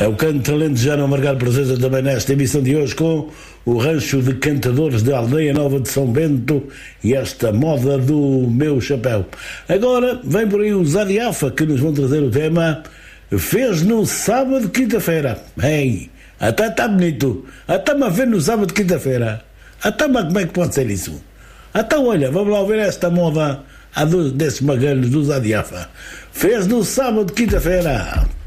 É o canto alentejano a marcar presença também nesta emissão de hoje com o Rancho de Cantadores da Aldeia Nova de São Bento e esta moda do meu chapéu. Agora vem por aí o Zadiafa que nos vão trazer o tema Fez no sábado, quinta-feira. Ei, até está bonito. Até-me a ver no sábado, quinta-feira. Até-me como é que pode ser isso? Então olha, vamos lá ouvir esta moda desses magalhos do Zadiafa. Fez no sábado, quinta-feira.